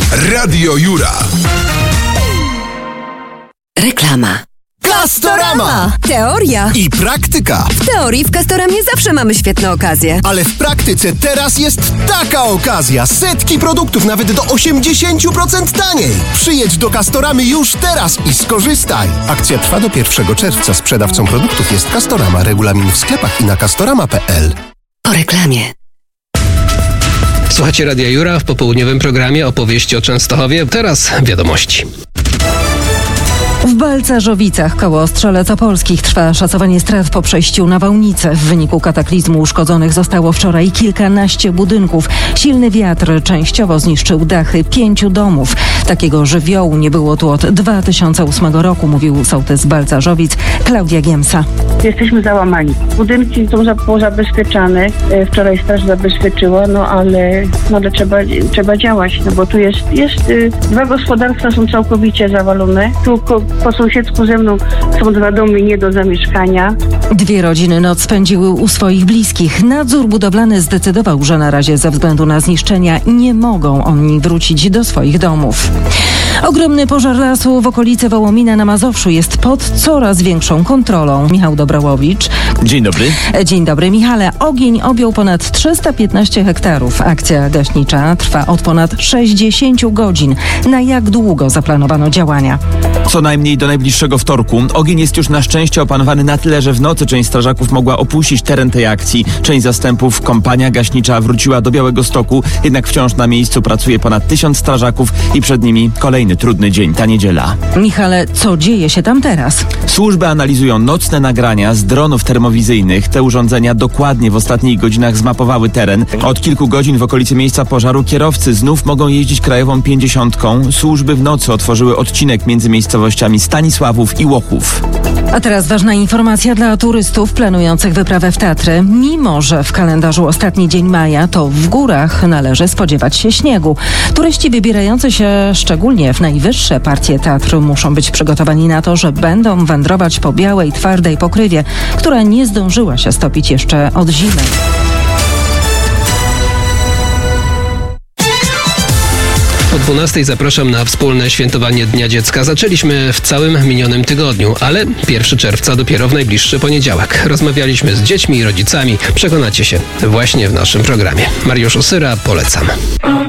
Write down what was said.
Radio Jura. Reklama. Castorama! Teoria I praktyka. W teorii w Castoramie zawsze mamy świetne okazje. Ale w praktyce teraz jest taka okazja. Setki produktów nawet do 80% taniej. Przyjedź do Castoramy już teraz i skorzystaj. Akcja trwa do 1 czerwca. Sprzedawcą produktów jest Castorama. Regulamin w sklepach i na castorama.pl. Po reklamie. Słuchacie Radia Jura w popołudniowym programie Opowieści o Częstochowie. Teraz wiadomości. W Balcarzowicach koło Strzelec Opolskich trwa szacowanie strat po przejściu nawałnicy. W wyniku kataklizmu uszkodzonych zostało wczoraj kilkanaście budynków. Silny wiatr częściowo zniszczył dachy 5 domów. Takiego żywiołu nie było tu od 2008 roku, mówił sołtys Balcarzowic Klaudia Giemsa. Jesteśmy załamani. Budynki są zabezpieczane. Wczoraj straż zabezpieczyła, ale trzeba działać, bo tu jest dwa gospodarstwa są całkowicie zawalone. Tu po sąsiedzku ze mną są 2 domy nie do zamieszkania. 2 rodziny noc spędziły u swoich bliskich. Nadzór budowlany zdecydował, że na razie ze względu na zniszczenia nie mogą oni wrócić do swoich domów. Ogromny pożar lasu w okolicy Wołomina na Mazowszu jest pod coraz większą kontrolą. Michał Dobrałowicz. Dzień dobry. Dzień dobry, Michale. Ogień objął ponad 315 hektarów. Akcja gaśnicza trwa od ponad 60 godzin. Na jak długo zaplanowano działania? Co najmniej do najbliższego wtorku. Ogień jest już na szczęście opanowany na tyle, że w nocy część strażaków mogła opuścić teren tej akcji. Część zastępów, kompania gaśnicza wróciła do Białegostoku, jednak wciąż na miejscu pracuje ponad 1000 strażaków i przed nimi kolejny trudny dzień, ta niedziela. Michale, co dzieje się tam teraz? Służby analizują nocne nagrania z dronów termowizyjnych. Te urządzenia dokładnie w ostatnich godzinach zmapowały teren. Od kilku godzin w okolicy miejsca pożaru kierowcy znów mogą jeździć krajową 50. Służby w nocy otworzyły odcinek między miejscowościami Stanisławów i Łochów. A teraz ważna informacja dla turystów planujących wyprawę w Tatry. Mimo że w kalendarzu ostatni dzień maja, to w górach należy spodziewać się śniegu. Turyści wybierający się szczególnie w najwyższe partie Tatr muszą być przygotowani na to, że będą wędrować po białej, twardej pokrywie, która nie zdążyła się stopić jeszcze od zimy. O 12 zapraszam na wspólne świętowanie Dnia Dziecka. Zaczęliśmy w całym minionym tygodniu, ale 1 czerwca dopiero w najbliższy poniedziałek. Rozmawialiśmy z dziećmi i rodzicami. Przekonacie się właśnie w naszym programie. Mariusz Osyra, polecam.